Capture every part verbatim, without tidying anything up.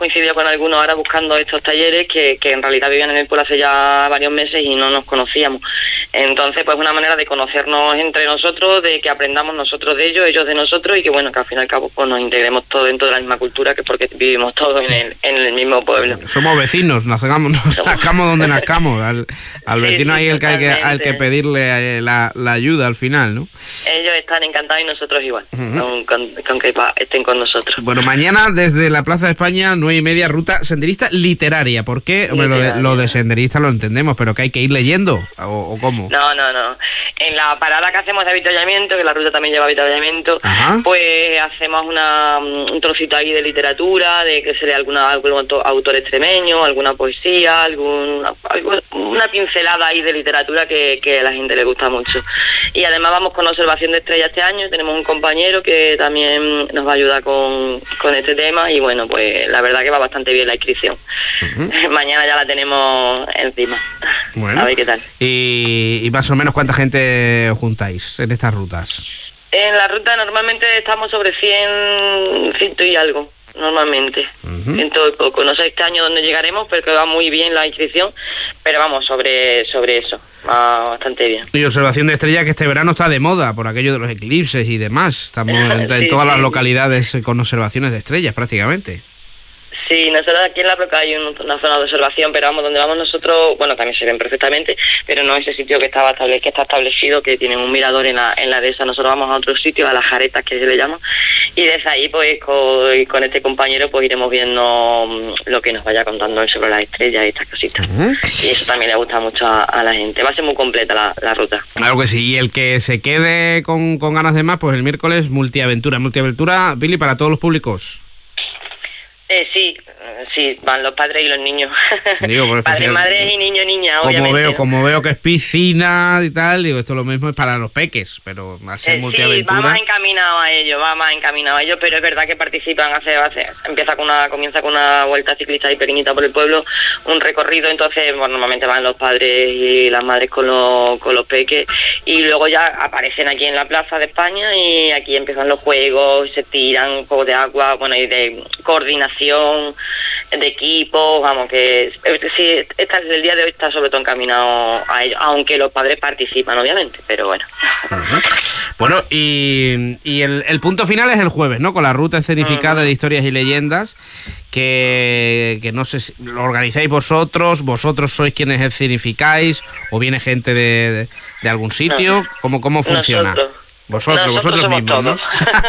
coincidido con algunos ahora buscando estos talleres que, que en realidad vivían en el pueblo hace ya varios meses y no nos conocíamos. Entonces, pues una manera de conocernos entre nosotros, de que aprendamos nosotros de ellos, ellos de nosotros, y que bueno, que al fin y al cabo pues nos integremos todos dentro de la misma cultura, que porque vivimos todos en el, en el mismo pueblo. Somos vecinos, nazcamos, nos nazcamos donde nazcamos. Al, al vecino sí, sí, ahí el que hay que, hay que pedirle la, la ayuda al final, ¿no? Ellos están encantados y nosotros igual, uh-huh. con, con, con que estén con nosotros. Bueno, mañana desde la Plaza de España, nueve y media, ruta senderista literaria. ¿Por qué? Hombre, lo de, lo de senderista lo entendemos, pero ¿que hay que ir leyendo? ¿O, o cómo? No, no, no. En la parada que hacemos de avituallamiento, que la ruta también lleva avituallamiento, pues hacemos una, un trocito ahí de literatura, de que sería alguna, algún autor extremeño, alguna poesía, algún, una pincelada ahí de literatura que, que a la gente le gusta mucho. Y además vamos con observación de estrellas este año, tenemos un compañero que también nos va a ayudar con, con este tema, y bueno, pues la verdad que va bastante bien la inscripción. Uh-huh. Mañana ya la tenemos encima. Bueno, a ver qué tal. Y, y más o menos ¿cuánta gente os juntáis en estas rutas? En la ruta normalmente estamos sobre cien, ciento y algo, normalmente, uh-huh. ciento y poco. No sé este año dónde llegaremos, pero que va muy bien la inscripción, pero vamos, sobre sobre eso, va bastante bien. Y observación de estrellas, que este verano está de moda por aquello de los eclipses y demás. Estamos en, sí, en todas sí, las localidades con observaciones de estrellas prácticamente. Sí, nosotros aquí en La Roca hay una zona de observación, pero vamos, donde vamos nosotros, bueno, también se ven perfectamente, pero no ese sitio que estaba estable, que está establecido, que tiene un mirador en la en la dehesa. Nosotros vamos a otro sitio, a las Jaretas, que se le llama, y desde ahí, pues, con, con este compañero, pues iremos viendo lo que nos vaya contando sobre las estrellas y estas cositas. Uh-huh. Y eso también le gusta mucho a, a la gente. Va a ser muy completa la, la ruta. Claro que sí, y el que se quede con, con ganas de más, pues el miércoles multiaventura. Multiaventura, Billy, para todos los públicos. Eh, sí, sí, van los padres y los niños. Digo, por padres, madres y niños, niñas, como obviamente. Veo, ¿no? Como veo que es piscina y tal, digo, esto lo mismo es para los peques, pero al ser eh, multiaventura... Sí, va más encaminado a ellos, va más encaminado a ellos, pero es verdad que participan, hace, hace empieza con una comienza con una vuelta ciclista ahí pequeñita por el pueblo, un recorrido, entonces bueno, normalmente van los padres y las madres con los, con los peques, y luego ya aparecen aquí en la Plaza de España, y aquí empiezan los juegos, se tiran juegos de agua, bueno, y de coordinación, de equipo, vamos, que sí, esta, el día de hoy está sobre todo encaminado a ellos, aunque los padres participan, obviamente, pero bueno. Uh-huh. Bueno, y, y el, el punto final es el jueves, ¿no? Con la ruta escenificada uh-huh. de historias y leyendas, que, que no sé si lo organizáis vosotros, vosotros sois quienes escenificáis, o viene gente de, de, de algún sitio, ¿cómo, cómo funciona? Nosotros. Vosotros, Nosotros vosotros mismos, ¿no?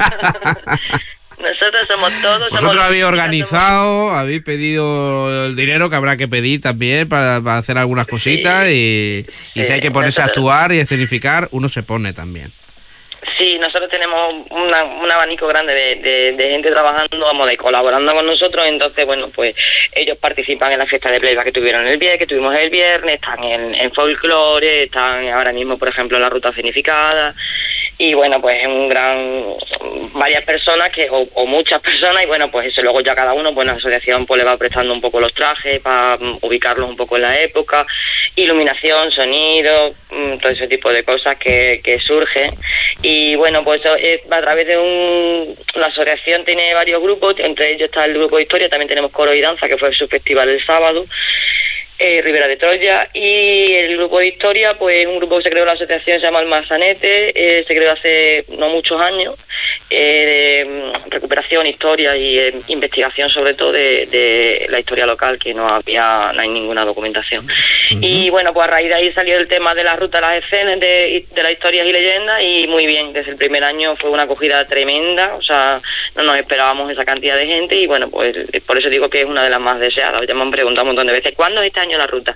Nosotros somos todos. Vosotros somos habéis organizado, somos... habéis pedido el dinero que habrá que pedir también para, para hacer algunas cositas, sí, y, y sí, si hay que ponerse nosotros... a actuar y a escenificar, uno se pone también. Sí, nosotros tenemos una, un abanico grande de, de, de gente trabajando, vamos, de colaborando con nosotros, entonces, bueno, pues ellos participan en la fiesta de playback que tuvieron el viernes, que tuvimos el viernes, están en, en folclore, están ahora mismo, por ejemplo, en la ruta escenificada, y bueno, pues un gran, varias personas que o, o muchas personas, y bueno, pues eso, luego ya cada uno, pues la asociación pues le va prestando un poco los trajes para ubicarlos un poco en la época, iluminación, sonido, todo ese tipo de cosas que, que surgen. Y bueno, pues eso es a través de un... La asociación tiene varios grupos, entre ellos está el grupo de historia, también tenemos coro y danza, que fue su festival el sábado, eh, Ribera de Troya, y el grupo de historia, pues un grupo que se creó en la asociación, se llama El Manzanete, eh, se creó hace no muchos años, eh, de recuperación, historia y eh, investigación sobre todo de, de la historia local, que no había, no hay ninguna documentación. Uh-huh. Y bueno, pues a raíz de ahí salió el tema de la ruta de las escenas, de, de las historias y leyendas, y muy bien, desde el primer año fue una acogida tremenda, o sea, no nos esperábamos esa cantidad de gente, y bueno, pues por eso digo que es una de las más deseadas. Ya me han preguntado un montón de veces, ¿cuándo es este año la ruta?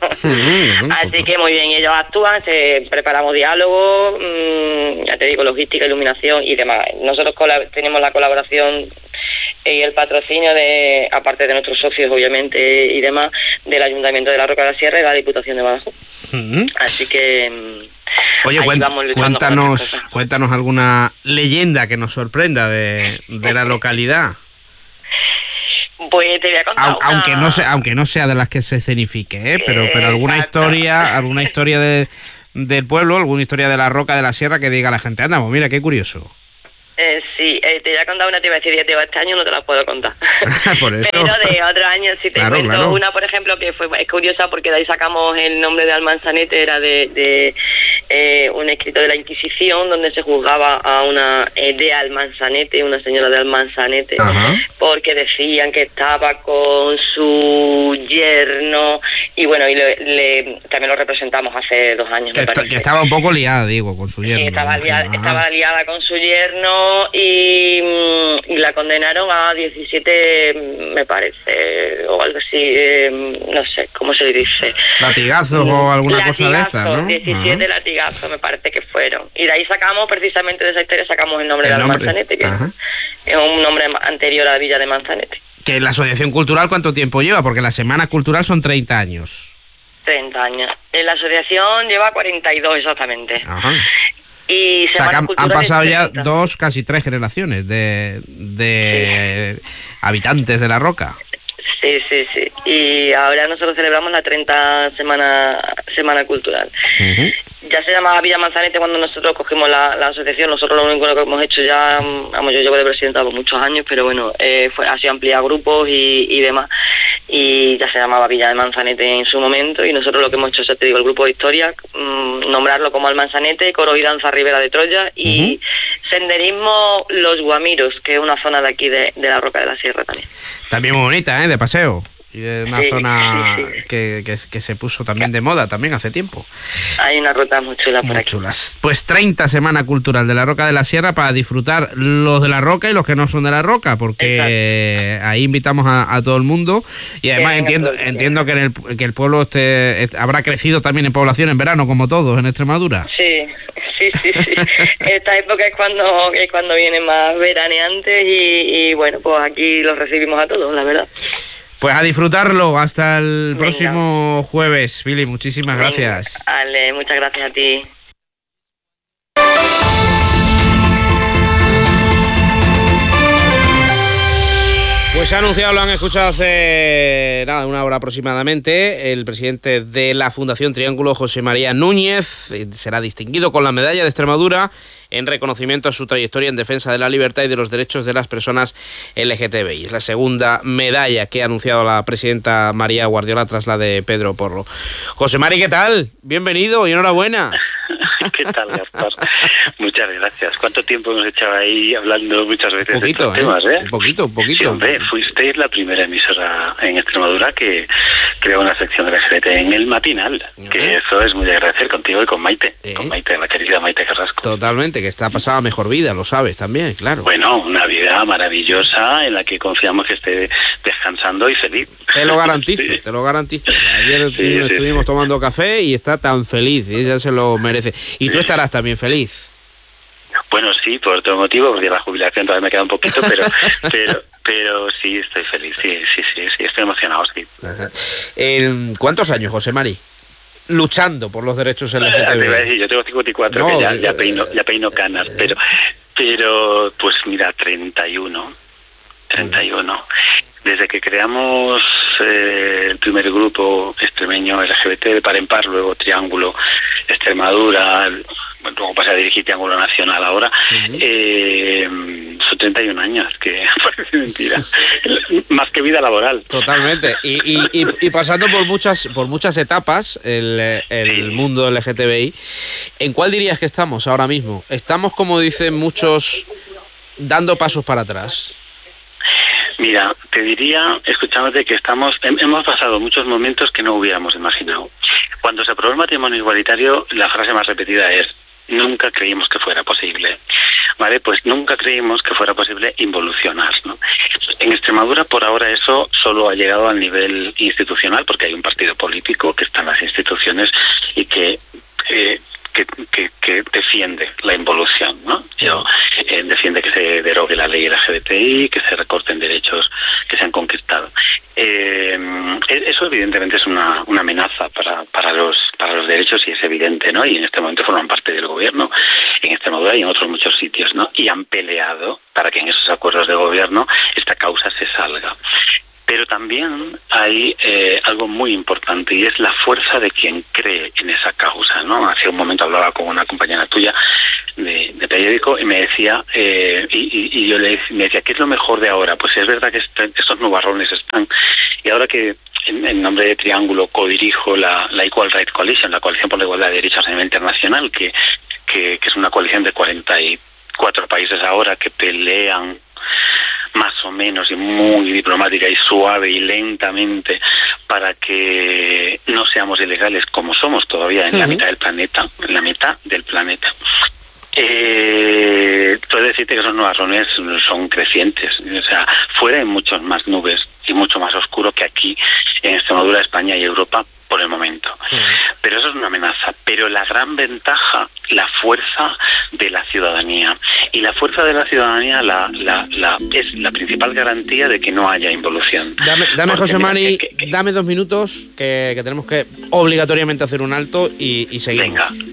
Así que muy bien, ellos actúan, se, preparamos diálogos, mmm, ya te digo, logística, iluminación y demás. Nosotros colab- tenemos la colaboración y el patrocinio, de aparte de nuestros socios obviamente y demás, del Ayuntamiento de la Roca de la Sierra y la Diputación de Badajoz. Uh-huh. Así que oye, cuen- cuéntanos cuéntanos alguna leyenda que nos sorprenda de, de la localidad. Pues te voy a contar. A, aunque no sea, aunque no sea de las que se escenifique, ¿eh? pero pero alguna historia, alguna historia de del pueblo, alguna historia de la Roca de la Sierra que diga a la gente, anda, pues mira qué curioso. Eh, sí, eh, te voy a contar una, te iba a decir, ya te va este año, no te la puedo contar. Por eso. Pero de otros años sí te Claro, cuento claro. una, por ejemplo, que fue es curiosa porque de ahí sacamos el nombre de Almanzanete, era de, de eh, un escrito de la Inquisición donde se juzgaba a una eh, de Almanzanete, una señora de Almanzanete, Ajá. porque decían que estaba con su yerno y bueno, y le, le, también lo representamos hace dos años, Que, me está- parece. que estaba un poco liada, digo, con su yerno. Sí, estaba, imagino. liada, Ajá. estaba liada con su yerno y, mm, y la condenaron a diecisiete, me parece, o algo así, eh, no sé, ¿cómo se le dice? Latigazos o alguna cosa de esta, Latigazos, ¿no? diecisiete Ajá. latigazos me parece que fueron. Y de ahí sacamos, precisamente de esa historia, sacamos el nombre El de nombre, Almanzanete, que ajá. es un nombre anterior a la villa de Manzanete. Que la Asociación Cultural, ¿cuánto tiempo lleva? Porque la Semana Cultural son treinta años. treinta años. En la asociación lleva cuarenta y dos exactamente. Ajá. Y O sea, que Semana han, han Cultural pasado ya treinta. dos, casi tres generaciones de, de habitantes de La Roca. Sí, sí, sí. Y ahora nosotros celebramos la treinta Semana Semana Cultural. Ujú. Ya se llamaba Villa Manzanete cuando nosotros cogimos la, la asociación. Nosotros lo único que hemos hecho ya, vamos, yo llevo de presidenta por muchos años, pero bueno, eh, fue, ha sido ampliar grupos y, y demás. Y ya se llamaba Villa de Manzanete en su momento. Y nosotros lo que hemos hecho, ya te digo, el grupo de historia, mmm, nombrarlo como Almanzanete, Coro y Danza Ribera de Troya y uh-huh. Senderismo Los Guamiros, que es una zona de aquí de, de la Roca de la Sierra también. También muy bonita, ¿eh? De paseo. Y de una sí, zona sí, sí. Que, que, que se puso también de moda también hace tiempo. Hay una ruta muy chula por muy aquí. chulas. Pues treinta Semana Cultural de la Roca de la Sierra para disfrutar los de la Roca y los que no son de la Roca, porque exacto. Ahí invitamos a, a todo el mundo. Y además entiendo entiendo que, en el, que el pueblo este, este habrá crecido también en población en verano, como todos en Extremadura. Sí, sí, sí, sí. Esta época es cuando, es cuando vienen más veraneantes y, y bueno, pues aquí los recibimos a todos, la verdad. Pues a disfrutarlo hasta el Venga. próximo jueves, Pili, muchísimas Venga. gracias. Ale, muchas gracias a ti. Pues se ha anunciado, lo han escuchado hace nada, una hora aproximadamente, el presidente de la Fundación Triángulo, José María Núñez, será distinguido con la medalla de Extremadura en reconocimiento a su trayectoria en defensa de la libertad y de los derechos de las personas L G T B I. Es la segunda medalla que ha anunciado la presidenta María Guardiola tras la de Pedro Porro. José Mari, ¿qué tal? Bienvenido y enhorabuena. ¿Qué tal, Gaspar? Muchas gracias. ¿Cuánto tiempo hemos echado ahí hablando muchas veces poquito, de estos ¿eh? temas, eh? Un poquito, un poquito. Sí, hombre, fuisteis la primera emisora en Extremadura que creó una sección L G B T en el matinal, ¿eh? Que eso es muy de agradecer contigo y con Maite, ¿eh? Con Maite, la querida Maite Carrasco. Totalmente, que está pasada mejor vida, lo sabes también, claro. Bueno, una vida maravillosa en la que confiamos que esté descansando y feliz. Te lo garantizo, sí. te lo garantizo. Ayer sí, estuvimos, sí, estuvimos sí. tomando café y está tan feliz, ella se lo merece. Y tú estarás también feliz. Bueno, sí, por otro motivo, porque la jubilación todavía me queda un poquito, pero pero pero sí, estoy feliz, sí, sí, sí, sí estoy emocionado, sí. Eh, ¿Cuántos años, José Mari? Luchando por los derechos L G T B I. Te iba a decir, yo tengo cincuenta y cuatro, no, que ya, ya, peino, ya peino canas, pero, pero pues mira, treinta y uno. treinta y uno. Desde que creamos eh, el primer grupo extremeño L G B T de Par en Par, luego Triángulo Extremadura, bueno, luego pasé a dirigir Triángulo Nacional ahora, uh-huh. eh, son treinta y un años, que parece mentira, más que vida laboral. Totalmente, y, y, y, y pasando por muchas por muchas etapas el, el sí. mundo L G T B I, ¿en cuál dirías que estamos ahora mismo? ¿Estamos, como dicen muchos, dando pasos para atrás? Mira, te diría, escuchándote, que estamos hemos pasado muchos momentos que no hubiéramos imaginado. Cuando se aprobó el matrimonio igualitario, la frase más repetida es: nunca creímos que fuera posible. Vale, pues nunca creímos que fuera posible involucionar, ¿no? En Extremadura, por ahora, eso solo ha llegado al nivel institucional, porque hay un partido político que está en las instituciones y que... Eh, Que, que, que defiende la involución, ¿no? Yo, eh, defiende que se derogue la ley L G B T I, que se recorten derechos que se han conquistado. Eh, eso evidentemente es una, una amenaza para, para los para los derechos y es evidente, ¿no? Y en este momento forman parte del gobierno en Extremadura y en otros muchos sitios, ¿no? Y han peleado para que en esos acuerdos de gobierno esta causa se salga. Pero también hay eh, algo muy importante y es la fuerza de quien cree en esa causa, ¿no? Hace un momento hablaba con una compañera tuya de, de periódico y me decía, eh, y, y, y yo le me decía, ¿qué es lo mejor de ahora? Pues es verdad que est- estos nubarrones están, y ahora que en, en nombre de Triángulo codirijo la, la Equal Rights Coalition, la Coalición por la Igualdad de Derechos a nivel internacional, que, que, que es una coalición de cuarenta y cuatro países ahora que pelean más o menos y muy diplomática y suave y lentamente para que no seamos ilegales como somos todavía en sí. la mitad del planeta, en la mitad del planeta. Eh, puedo decirte que esos nubarrones son crecientes, o sea, fuera hay muchas más nubes y mucho más oscuro que aquí en Extremadura, España y Europa por el momento. Sí. Pero eso es una amenaza. Pero la gran ventaja, la fuerza de la ciudadanía. Y la fuerza de la ciudadanía la, la, la, es la principal garantía de que no haya involución. Dame, dame José Mari, que, que, que... dame dos minutos, que, que tenemos que obligatoriamente hacer un alto y, y seguimos. Venga.